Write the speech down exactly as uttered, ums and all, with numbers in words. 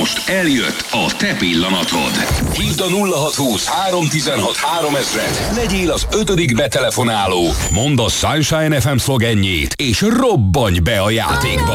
Most eljött a te pillanatod. Hívd a nulla hatszázhúsz háromszáztizenhat háromezret. Legyél az ötödik betelefonáló. Mondd a Sunshine ef em szlogenjét, és robbanj be a játékba.